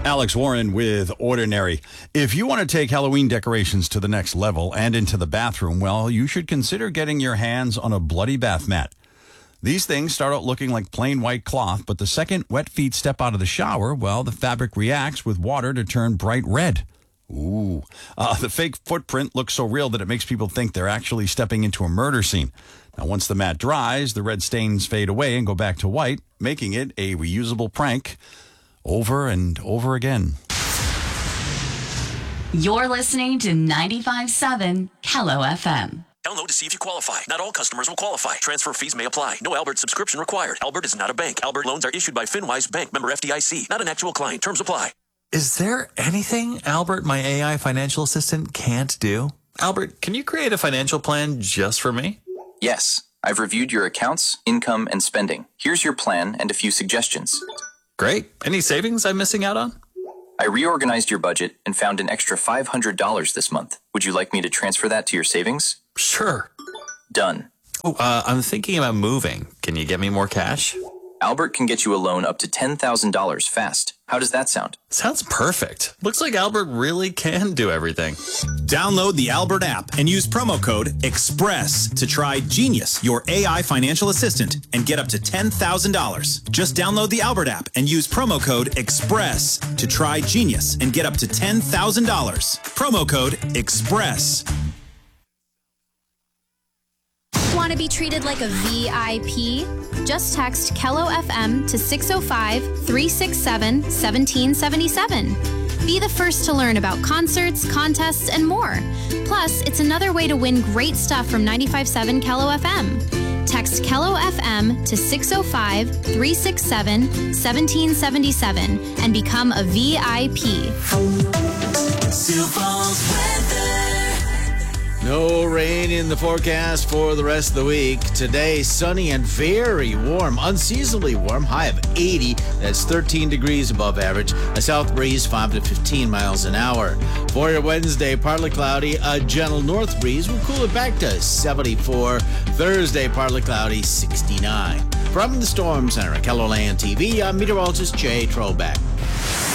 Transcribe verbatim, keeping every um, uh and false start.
Alex Warren with Ordinary. If you want to take Halloween decorations to the next level and into the bathroom, well, you should consider getting your hands on a bloody bath mat. These things start out looking like plain white cloth, but the second wet feet step out of the shower, well, the fabric reacts with water to turn bright red. Ooh. Uh, the fake footprint looks so real that it makes people think they're actually stepping into a murder scene. Now, once the mat dries, the red stains fade away and go back to white, making it a reusable prank over and over again. You're listening to ninety-five point seven Hello F M. Download to see if you qualify. Not all customers will qualify. Transfer fees may apply. No Albert subscription required. Albert is not a bank. Albert loans are issued by FinWise Bank, member F D I C. Not an actual client. Terms apply. Is there anything Albert, my A I financial assistant, can't do? Albert, can you create a financial plan just for me? Yes. I've reviewed your accounts, income, and spending. Here's your plan and a few suggestions. Great. Any savings I'm missing out on? I reorganized your budget and found an extra five hundred dollars this month. Would you like me to transfer that to your savings? Sure. Done. Oh, uh, I'm thinking about moving. Can you get me more cash? Albert can get you a loan up to ten thousand dollars fast. How does that sound? Sounds perfect. Looks like Albert really can do everything. Download the Albert app and use promo code EXPRESS to try Genius, your A I financial assistant, and get up to ten thousand dollars. Just download the Albert app and use promo code EXPRESS to try Genius and get up to ten thousand dollars. Promo code EXPRESS. Want to be treated like a V I P? Just text Kello F M to six oh five, three six seven, one seven seven seven. Be the first to learn about concerts, contests, and more. Plus, it's another way to win great stuff from ninety-five point seven Kello F M. Text Kello F M to six oh five, three six seven, one seven seven seven and become a V I P. Sioux Falls weather. No rain in the forecast for the rest of the week. Today, sunny and very warm, unseasonably warm, high of eighty. That's thirteen degrees above average. A south breeze, five to fifteen miles an hour. For your Wednesday, partly cloudy, a gentle north breeze will cool it back to seventy-four. Thursday, partly cloudy, sixty-nine. From the Storm Center at KELOLAND T V, I'm meteorologist Jay Trollback.